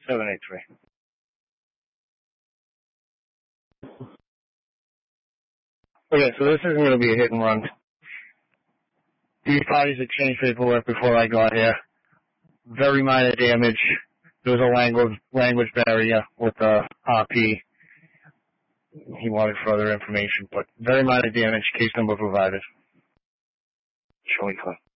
783. Okay, so this isn't going to be a hit and run. These parties exchanged paperwork before I got here. Very minor damage. There was a language barrier with the RP. He wanted further information, but very minor damage. Case number provided. Showing clip.